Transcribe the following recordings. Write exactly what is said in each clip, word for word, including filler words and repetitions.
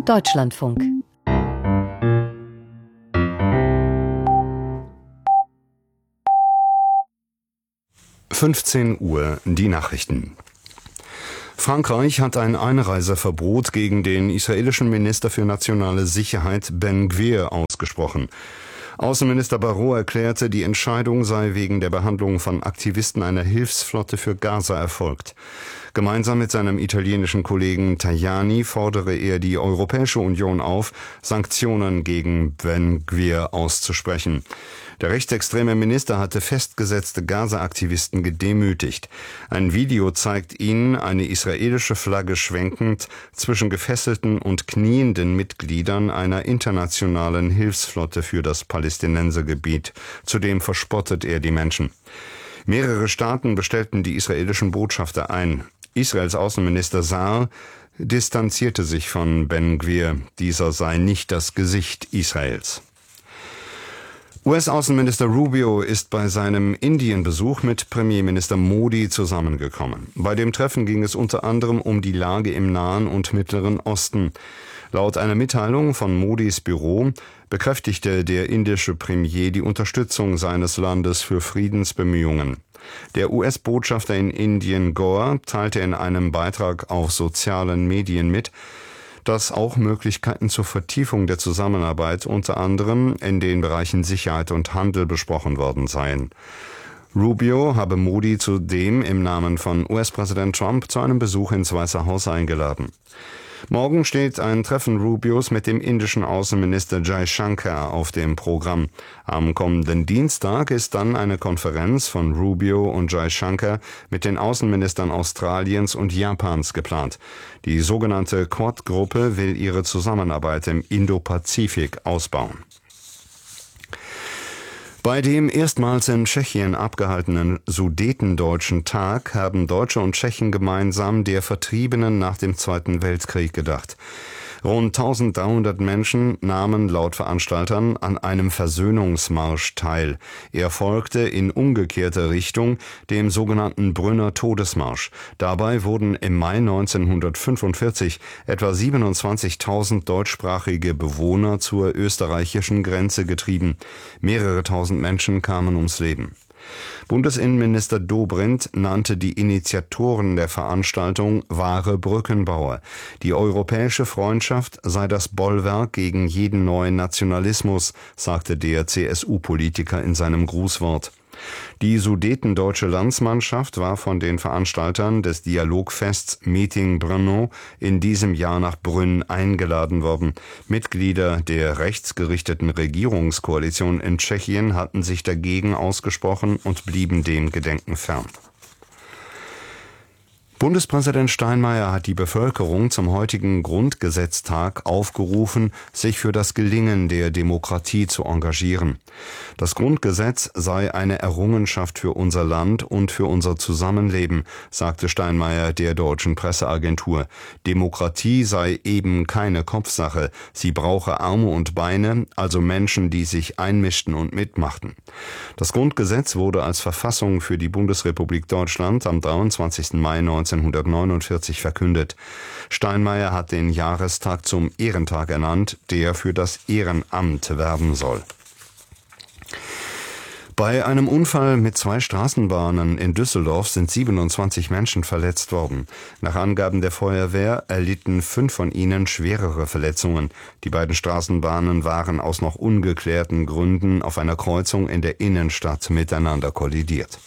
Deutschlandfunk. fünfzehn Uhr, die Nachrichten. Frankreich hat ein Einreiseverbot gegen den israelischen Minister für nationale Sicherheit Ben Gvir ausgesprochen. Außenminister Barrot erklärte, die Entscheidung sei wegen der Behandlung von Aktivisten einer Hilfsflotte für Gaza erfolgt. Gemeinsam mit seinem italienischen Kollegen Tajani fordere er die Europäische Union auf, Sanktionen gegen Ben Gvir auszusprechen. Der rechtsextreme Minister hatte festgesetzte Gaza-Aktivisten gedemütigt. Ein Video zeigt ihn, eine israelische Flagge schwenkend, zwischen gefesselten und knienden Mitgliedern einer internationalen Hilfsflotte für das Palästinensergebiet. Zudem verspottet er die Menschen. Mehrere Staaten bestellten die israelischen Botschafter ein. Israels Außenminister Saar distanzierte sich von Ben Gvir. Dieser sei nicht das Gesicht Israels. U S-Außenminister Rubio ist bei seinem Indienbesuch mit Premierminister Modi zusammengekommen. Bei dem Treffen ging es unter anderem um die Lage im Nahen und Mittleren Osten. Laut einer Mitteilung von Modis Büro bekräftigte der indische Premier die Unterstützung seines Landes für Friedensbemühungen. Der U S-Botschafter in Indien, Gore, teilte in einem Beitrag auf sozialen Medien mit, dass auch Möglichkeiten zur Vertiefung der Zusammenarbeit unter anderem in den Bereichen Sicherheit und Handel besprochen worden seien. Rubio habe Modi zudem im Namen von U S-Präsident Trump zu einem Besuch ins Weiße Haus eingeladen. Morgen steht ein Treffen Rubios mit dem indischen Außenminister Jaishankar auf dem Programm. Am kommenden Dienstag ist dann eine Konferenz von Rubio und Jaishankar mit den Außenministern Australiens und Japans geplant. Die sogenannte Quad-Gruppe will ihre Zusammenarbeit im Indo-Pazifik ausbauen. Bei dem erstmals in Tschechien abgehaltenen Sudetendeutschen Tag haben Deutsche und Tschechen gemeinsam der Vertriebenen nach dem Zweiten Weltkrieg gedacht. Rund dreizehnhundert Menschen nahmen laut Veranstaltern an einem Versöhnungsmarsch teil. Er folgte in umgekehrter Richtung dem sogenannten Brünner Todesmarsch. Dabei wurden im Mai neunzehnhundertfünfundvierzig etwa siebenundzwanzigtausend deutschsprachige Bewohner zur österreichischen Grenze getrieben. Mehrere tausend Menschen kamen ums Leben. Bundesinnenminister Dobrindt nannte die Initiatoren der Veranstaltung wahre Brückenbauer. Die europäische Freundschaft sei das Bollwerk gegen jeden neuen Nationalismus, sagte der C S U-Politiker in seinem Grußwort. Die sudetendeutsche Landsmannschaft war von den Veranstaltern des Dialogfests Meeting Brno in diesem Jahr nach Brünn eingeladen worden. Mitglieder der rechtsgerichteten Regierungskoalition in Tschechien hatten sich dagegen ausgesprochen und blieben dem Gedenken fern. Bundespräsident Steinmeier hat die Bevölkerung zum heutigen Grundgesetztag aufgerufen, sich für das Gelingen der Demokratie zu engagieren. Das Grundgesetz sei eine Errungenschaft für unser Land und für unser Zusammenleben, sagte Steinmeier der Deutschen Presseagentur. Demokratie sei eben keine Kopfsache, sie brauche Arme und Beine, also Menschen, die sich einmischten und mitmachten. Das Grundgesetz wurde als Verfassung für die Bundesrepublik Deutschland am dreiundzwanzigsten Mai neunzehnhundertneunundvierzig verkündet. Steinmeier hat den Jahrestag zum Ehrentag ernannt, der für das Ehrenamt werben soll. Bei einem Unfall mit zwei Straßenbahnen in Düsseldorf sind siebenundzwanzig Menschen verletzt worden. Nach Angaben der Feuerwehr erlitten fünf von ihnen schwerere Verletzungen. Die beiden Straßenbahnen waren aus noch ungeklärten Gründen auf einer Kreuzung in der Innenstadt miteinander kollidiert.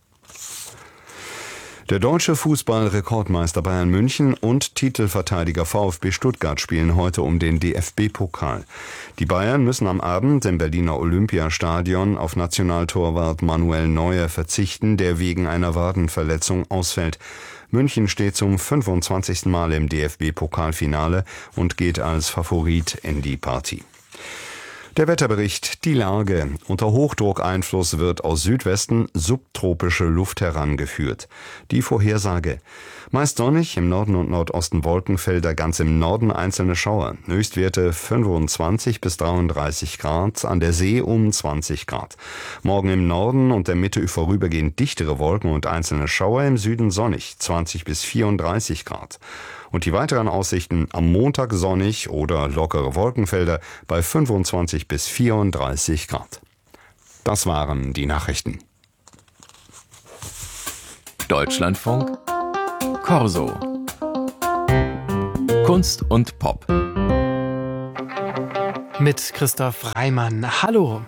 Der deutsche Fußball-Rekordmeister Bayern München und Titelverteidiger VfB Stuttgart spielen heute um den D F B-Pokal. Die Bayern müssen am Abend im Berliner Olympiastadion auf Nationaltorwart Manuel Neuer verzichten, der wegen einer Wadenverletzung ausfällt. München steht zum fünfundzwanzigsten Mal im D F B-Pokalfinale und geht als Favorit in die Partie. Der Wetterbericht, die Lage. Unter Hochdruckeinfluss wird aus Südwesten subtropische Luft herangeführt. Die Vorhersage. Meist sonnig, im Norden und Nordosten Wolkenfelder, ganz im Norden einzelne Schauer. Höchstwerte fünfundzwanzig bis dreiunddreißig Grad, an der See um zwanzig Grad. Morgen im Norden und der Mitte vorübergehend dichtere Wolken und einzelne Schauer, im Süden sonnig, zwanzig bis vierunddreißig Grad. Und die weiteren Aussichten: am Montag sonnig oder lockere Wolkenfelder bei fünfundzwanzig bis vierunddreißig Grad. Das waren die Nachrichten. Deutschlandfunk Corso. Kunst und Pop. Mit Christoph Reimann. Hallo.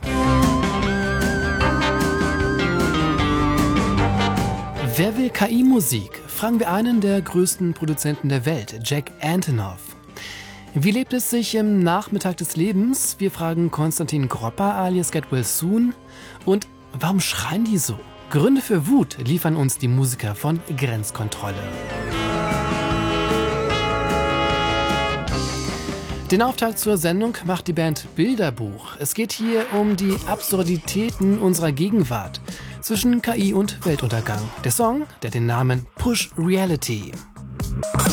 Wer will K I-Musik? Fragen wir einen der größten Produzenten der Welt, Jack Antonoff. Wie lebt es sich im Nachmittag des Lebens? Wir fragen Konstantin Gropper alias Get Well Soon. Und warum schreien die so? Gründe für Wut liefern uns die Musiker von Grenzkontrolle. Den Auftakt zur Sendung macht die Band Bilderbuch. Es geht hier um die Absurditäten unserer Gegenwart zwischen K I und Weltuntergang. Der Song, der den Namen Push Reality.